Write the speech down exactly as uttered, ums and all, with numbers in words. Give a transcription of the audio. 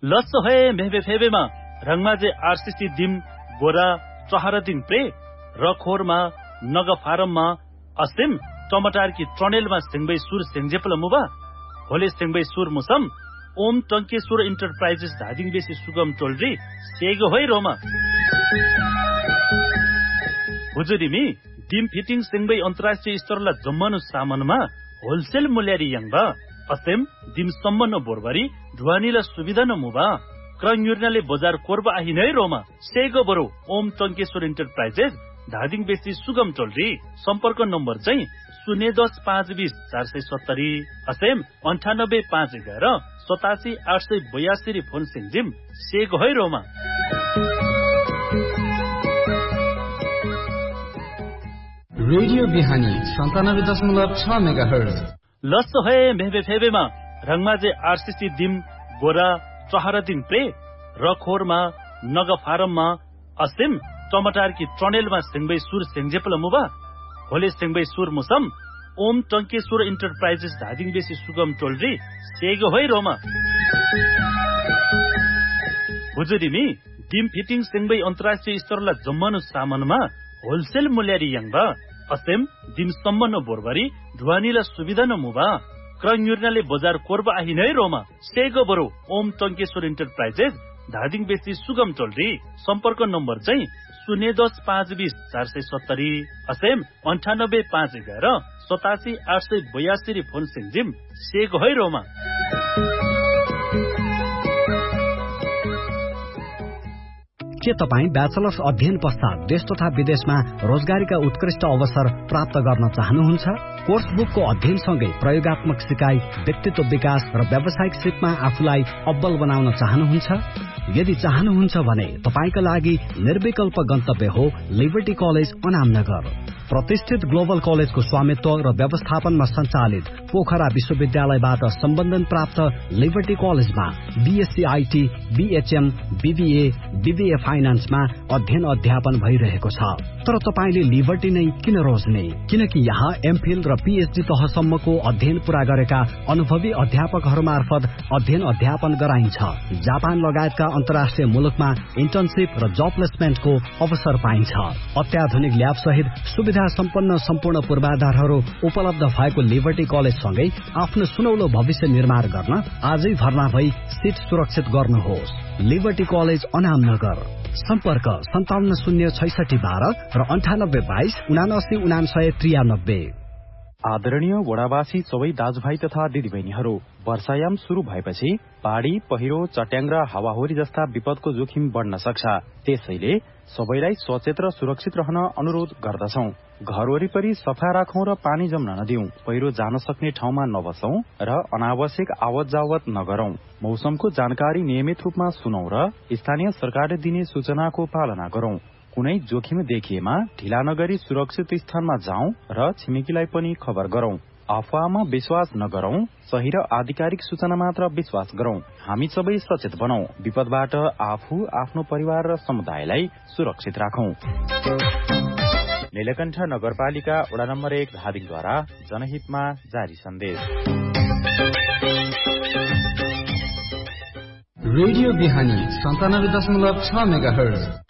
लस्सो है मेहबे फेबेमा रंगमाजे आरसीसी दिम बोरा चहरा दिन प्रे रखोरमा नग फारममा अस्तिम टमाटर की ट्रनेलमा सिंगबै सुर सेंजेपल मुबा होले सिंगबै सुर मुसम ओम टंकेश्वर इंटरप्राइजेस धादिङ बेसी सुगम टोलरी सेगो होइ रोमा हुजुरिमी दिम फिटिङ सिंगबै अन्तर्राष्ट्रिय स्तरला जम्मनु सामानमा होलसेल मूल्यारी यंगबा अस्तिम दिम सम्मनो बोरबारी ढुवानीला सुविधा न मुबा क्रन्युर्नाले बजार कोर्बा आहिनै रोमा सेगो बरो ओम टंकेश्वर इंटरप्राइजेस धादिङ बेसी सुगम टोलरी सम्पर्क नम्बर चाहिँ शून्य दस पाँच बीस चार सय सत्तरी असेम अन्ठानब्बे पाँच एघार सतासी आठ सय बयासी फोन सिंजिम सेगो है रोमा रेडियो बिहानी सन्तानब्बे दशमलव छ मेगा हर्ज लस्सो है मेहबे फेबेमा रंगमाजे आरसीसी दिम बोरा चहरा दिन प्रे रखोरमा नग फारममा अस्तिम टमाटर की ट्रनेलमा सिंगबै सुर सेंजेपल मुबा होले सिंगबै सुर मुसम ओम टंकेश्वर इंटरप्राइजेस धादिङ बेसी सुगम टोलरी सेगो होइ रोमा हुजुरिमी दिम फिटिङ सिंगबै अन्तर्राष्ट्रिय स्तरला जम्मनु सामानमा होलसेल मूल्यारी यंगबा अस्तिम दिम सम्मनो बोरबारी ढुवानीला सुविधा न मुबा क्रन्युर्नाले बजार कोर्बा आहिनै रोमा सेगो बरो ओम टंकेश्वर इंटरप्राइजेस धादिङ बेसी सुगम टोलरी सम्पर्क नम्बर चाहिँ शून्य दस पाँच बीस चार सय सत्तरी असेम अन्ठानब्बे पाँच एघार सतासी आठ सय बयासी फोन सिंजिम सेगो है रोमा के तपाईँ ब्याचलर्स अध्ययन पश्चात देश तथा विदेशमा रोजगारीका उत्कृष्ट अवसर प्राप्त गर्न चाहनुहुन्छ? कोर्स बुकको अध्ययनसँगै प्रयोगात्मक सिकाइ, व्यक्तित्व विकास र व्यावसायिक सिपमा आफूलाई अब्बल बनाउन चाहनुहुन्छ? यदि चाहनुहुन्छ भने तपाईका लागि निर्विकल्प गन्तव्य हो लिबर्टी कलेज अनामनगर। प्रतिष्ठित ग्लोबल कलेजको स्वामित्व र व्यवस्थापनमा सञ्चालित पोखरा विश्वविद्यालयबाट सम्बन्धन प्राप्त लिबर्टी कलेजमा BSc IT, BHM, BBA, BBA फाइनान्समा अध्ययन अध्यापन भइरहेको छ। तर तपाईले लिबर्टी नै किन रोज्ने? किनकि यहाँ एमफिल र पीएचडी तहसम्मको अध्ययन पूरा गरेका अनुभवी अध्यापकहरू मार्फत अध्ययन अध्यापन गराइन्छ। जापान लगायतका अन्तर्राष्ट्रिय मुलुकमा इन्टर्नशिप र जब प्लेसमेन्टको अवसर पाइन्छ। अत्याधुनिक ल्याब सहित सुविधा सम्पन्न सम्पूर्ण पूर्वाधारहरू उपलब्ध भएको लिबर्टी कलेज सँगै आफ्नो सुनौलो भविष्य निर्माण गर्न आजै भर्ना भई सिट सुरक्षित गर्नुहोस्। Liberty college Anamnagar. सम्पर्क सन्ताउन्न शून्य छैसठी बाह्र र अन्ठानब्बे बाइस उनासी उनासय त्रियानब्बे। आदरणीय वडावासी सबै दाजुभाइ तथा दिदीबहिनीहरू, वर्षायाम शुरू भएपछि बाढ़ी, पहिरो, चट्याङ र हावाहुरी जस्ता विपदको जोखिम बढ्न सक्छ। त्यसैले सबैलाई सचेत र सुरक्षित रहन अनुरोध गर्दछौं। घर वरिपरि सफा राखौं र पानी जम्न नदिउँ। पहिरो जान सक्ने ठाउँमा नबसौं र अनावश्यक आवत जावत नगरौं। मौसमको जानकारी नियमित रूपमा सुनौं र स्थानीय सरकारले दिने सूचनाको पालना गरौं। कुनै जोखिम देखिएमा ढिला नगरी सुरक्षित स्थानमा जाउँ र छिमेकीलाई पनि खबर गरौं। अफवाहमा विश्वास नगरौं। सही र आधिकारिक सूचना मात्र विश्वास गरौं। हामी सबै सचेत बनौं। विपदबाट आफू, आफ्नो परिवार र समुदायलाई सुरक्षित राखौं। नीलकण्ठ नगरपालिका वडा नम्बर एक धादिङद्वारा जनहितमा जारी सन्देश। रेडियो बिहानी सन्तानब्बे दशमलव छ मेगा हर्ज।